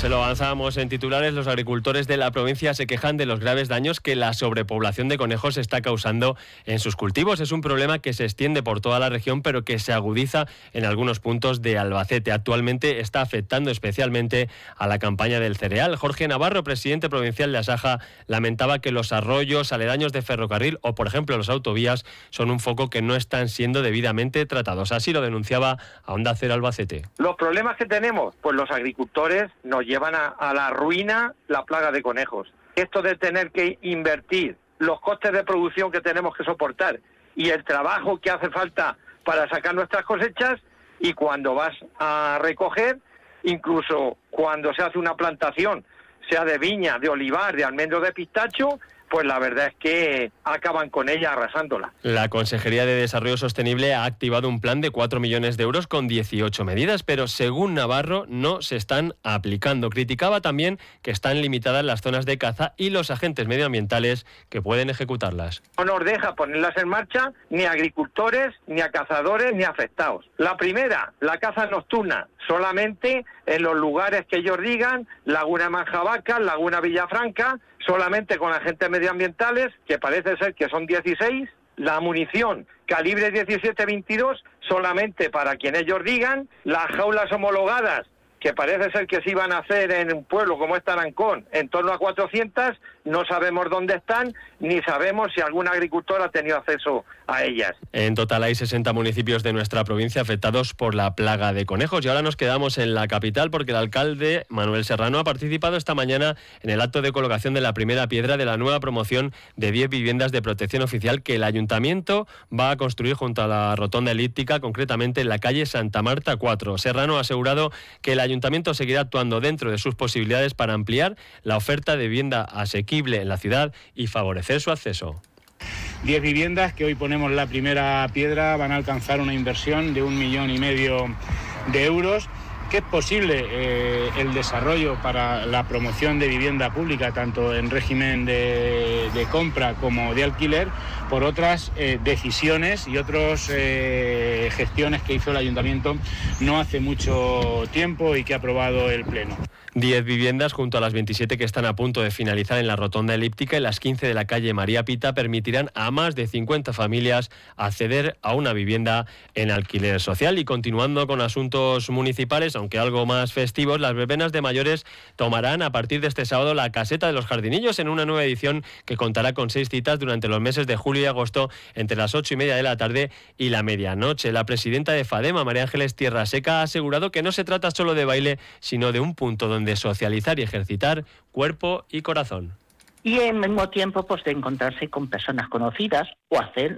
Se lo avanzábamos en titulares. Los agricultores de la provincia se quejan de los graves daños que la sobrepoblación de conejos está causando en sus cultivos. Es un problema que se extiende por toda la región, pero que se agudiza en algunos puntos de Albacete. Actualmente está afectando especialmente a la campaña del cereal. Jorge Navarro, presidente provincial de Asaja, lamentaba que los arroyos aledaños de ferrocarril o, por ejemplo, las autovías son un foco que no están siendo debidamente tratados. Así lo denunciaba a Onda Cero Albacete. Los problemas que tenemos, pues los agricultores nos llevan a la ruina la plaga de conejos. Esto de tener que invertir, los costes de producción que tenemos que soportar y el trabajo que hace falta para sacar nuestras cosechas, y cuando vas a recoger, incluso cuando se hace una plantación, sea de viña, de olivar, de almendro, de pistacho, pues la verdad es que acaban con ella arrasándola. La Consejería de Desarrollo Sostenible ha activado un plan de 4 millones de euros con 18 medidas, pero según Navarro no se están aplicando. Criticaba también que están limitadas las zonas de caza y los agentes medioambientales que pueden ejecutarlas. No nos deja ponerlas en marcha ni a agricultores, ni a cazadores, ni a afectados. La primera, la caza nocturna, solamente en los lugares que ellos digan, Laguna Manjavaca, Laguna Villafranca, solamente con agentes medioambientales, que parece ser que son 16, la munición calibre 17-22, solamente para quien ellos digan, las jaulas homologadas, que parece ser que se iban a hacer en un pueblo como es Tarancón, en torno a 400, no sabemos dónde están, ni sabemos si algún agricultor ha tenido acceso a ellas. En total hay 60 municipios de nuestra provincia afectados por la plaga de conejos. Y ahora nos quedamos en la capital porque el alcalde Manuel Serrano ha participado esta mañana en el acto de colocación de la primera piedra de la nueva promoción de 10 viviendas de protección oficial que el ayuntamiento va a construir junto a la rotonda elíptica, concretamente en la calle Santa Marta 4. Serrano ha asegurado que el ayuntamiento seguirá actuando dentro de sus posibilidades para ampliar la oferta de vivienda asequible en la ciudad y favorecer su acceso. 10 viviendas que hoy ponemos la primera piedra van a alcanzar una inversión de 1,5 millones de euros, que es posible el desarrollo para la promoción de vivienda pública, tanto en régimen de compra como de alquiler, por otras decisiones y otras gestiones que hizo el ayuntamiento no hace mucho tiempo y que ha aprobado el Pleno. 10 viviendas junto a las 27 que están a punto de finalizar en la rotonda elíptica y las 15 de la calle María Pita permitirán a más de 50 familias acceder a una vivienda en alquiler social. Y continuando con asuntos municipales, aunque algo más festivos, las verbenas de mayores tomarán a partir de este sábado la caseta de los Jardinillos en una nueva edición que contará con 6 citas durante los meses de julio y agosto entre las 8:30 de la tarde y la medianoche. La presidenta de FADEMA, María Ángeles Tierra Seca, ha asegurado que no se trata solo de baile, sino de un punto donde socializar y ejercitar cuerpo y corazón. Y al mismo tiempo pues de encontrarse con personas conocidas o hacer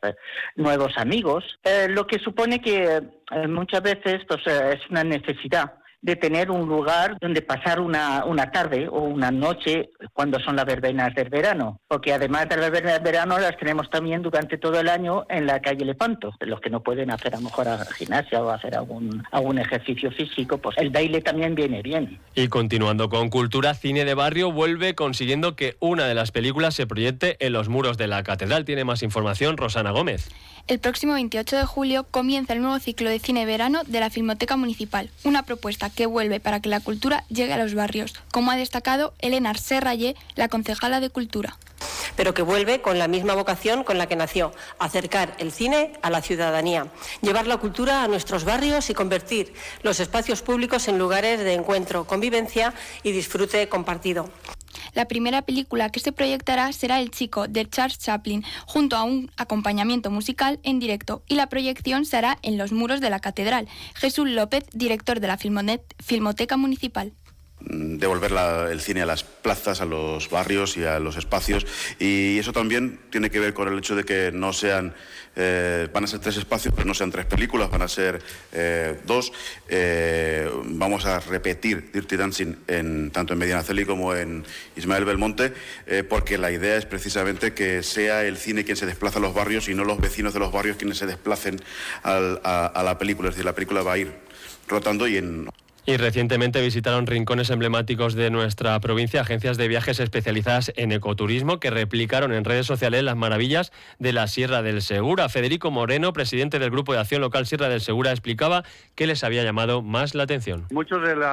nuevos amigos, lo que supone que muchas veces pues, es una necesidad de tener un lugar donde pasar una tarde o una noche cuando son las verbenas del verano, porque además de las verbenas del verano las tenemos también durante todo el año en la calle Lepanto. Los que no pueden hacer a lo mejor gimnasia o hacer algún ejercicio físico, pues el baile también viene bien. Y continuando con cultura, Cine de Barrio vuelve consiguiendo que una de las películas se proyecte en los muros de la catedral. Tiene más información Rosana Gómez. El próximo 28 de julio comienza el nuevo ciclo de cine verano de la Filmoteca Municipal, una propuesta que vuelve para que la cultura llegue a los barrios, como ha destacado Elena Serrayé, la concejala de Cultura. Pero que vuelve con la misma vocación con la que nació, acercar el cine a la ciudadanía, llevar la cultura a nuestros barrios y convertir los espacios públicos en lugares de encuentro, convivencia y disfrute compartido. La primera película que se proyectará será El Chico, de Charles Chaplin, junto a un acompañamiento musical en directo, y la proyección se hará en los muros de la catedral. Jesús López, director de la Filmoteca Municipal. Devolver el cine a las plazas, a los barrios y a los espacios, y eso también tiene que ver con el hecho de que no sean van a ser 3 espacios, pero no sean 3 películas, van a ser 2. Vamos a repetir Dirty Dancing tanto en Medinaceli como en Ismael Belmonte, porque la idea es precisamente que sea el cine quien se desplaza a los barrios y no los vecinos de los barrios quienes se desplacen a la película. Es decir, la película va a ir rotando Y recientemente visitaron rincones emblemáticos de nuestra provincia agencias de viajes especializadas en ecoturismo que replicaron en redes sociales las maravillas de la Sierra del Segura. Federico Moreno, presidente del Grupo de Acción Local Sierra del Segura, explicaba qué les había llamado más la atención. Muchos de